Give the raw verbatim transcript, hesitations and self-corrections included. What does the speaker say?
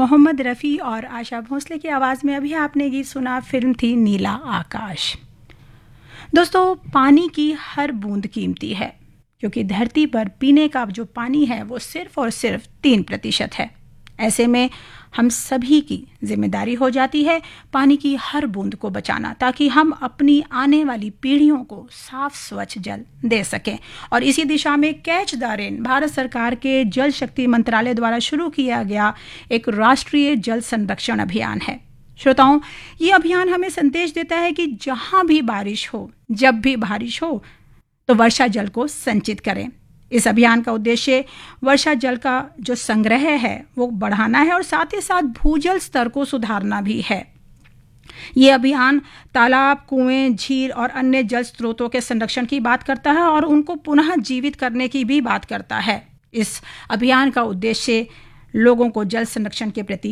मोहम्मद रफ़ी और आशा भोसले की आवाज़ में अभी आपने गीत सुना। फिल्म थी नीला आकाश। दोस्तों, पानी की हर बूंद कीमती है, क्योंकि धरती पर पीने का जो पानी है वो सिर्फ और सिर्फ तीन प्रतिशत है। ऐसे में हम सभी की जिम्मेदारी हो जाती है पानी की हर बूंद को बचाना, ताकि हम अपनी आने वाली पीढ़ियों को साफ स्वच्छ जल दे सकें। और इसी दिशा में कैच द रेन भारत सरकार के जल शक्ति मंत्रालय द्वारा शुरू किया गया एक राष्ट्रीय जल संरक्षण अभियान है। श्रोताओं, ये अभियान हमें संदेश देता है कि जहां भी बारिश हो, जब भी बारिश हो, तो वर्षा जल को संचित करें। इस अभियान का उद्देश्य वर्षा जल का जो संग्रह है वो बढ़ाना है और साथ ही साथ भूजल स्तर को सुधारना भी है। ये अभियान तालाब, कुएं, झील और अन्य जल स्रोतों के संरक्षण की बात करता है और उनको पुनः जीवित करने की भी बात करता है। इस अभियान का उद्देश्य लोगों को जल संरक्षण के प्रति